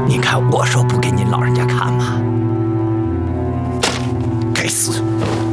你看我说不给您老人家看吗？该死！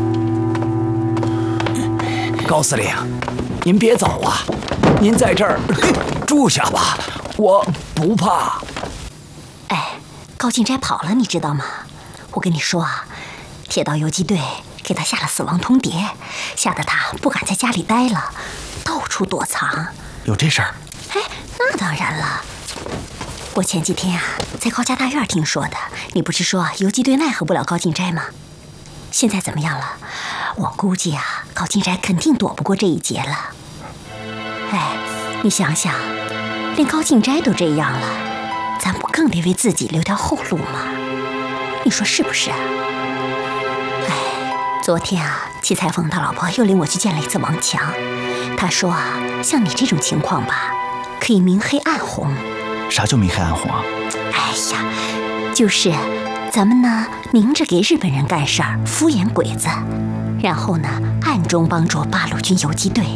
高司令，您别走啊，您在这儿住下吧，我不怕。 哎，高进斋跑了，你知道吗？我跟你说啊，铁道游击队给他下了死亡通牒，吓得他不敢在家里待了，到处躲藏。 有这事儿？ 哎，那当然了。我前几天啊，在高家大院听说的。你不是说游击队奈何不了高进斋吗？现在怎么样了？我估计啊，高进斋肯定躲不过这一劫了。哎，你想想，连高进斋都这样了，咱不更得为自己留条后路吗？你说是不是啊？哎，昨天啊，齐裁缝他老婆又领我去见了一次王强。他说啊，像你这种情况吧，可以明黑暗红。 啥叫明黑暗红啊？ 哎呀，就是咱们呢明着给日本人干事儿，敷衍鬼子，然后呢暗中帮助八路军游击队。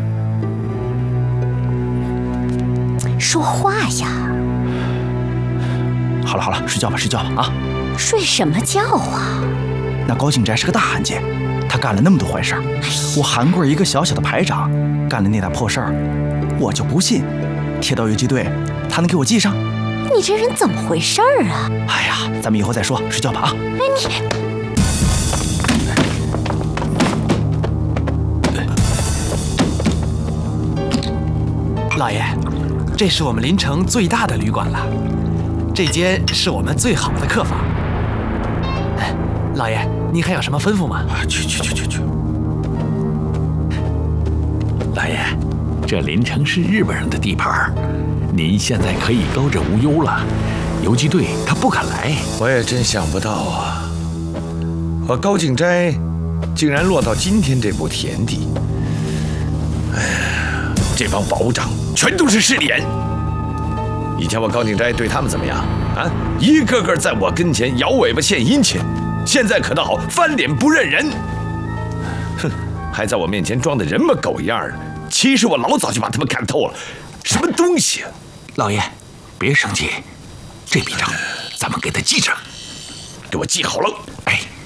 说话呀！ 好了好了，睡觉吧睡觉吧啊！ 睡什么觉啊？ 那高进斋是个大汉奸，他干了那么多坏事儿，我韩贵一个小小的排长，干了那点破事儿，我就不信铁道游击队他能给我记上。 你这人怎么回事儿啊？ 哎呀，咱们以后再说，睡觉吧啊！ 哎你，老爷，这是我们临城最大的旅馆了，这间是我们最好的客房。老爷，您还有什么吩咐吗？ 去！ 老爷，这临城是日本人的地盘，您现在可以高枕无忧了。游击队他不敢来。 我也真想不到啊，我高进斋竟然落到今天这步田地。哎呀，这帮保长全都是势利眼。以前我高进斋对他们怎么样啊？一个个在我跟前摇尾巴献殷勤，现在可倒翻脸不认人。哼，还在我面前装的人模狗样的，其实我老早就把他们看透了。什么东西啊！ 老爷，别生气，这笔账咱们给他记着， 给我记好了。 哎。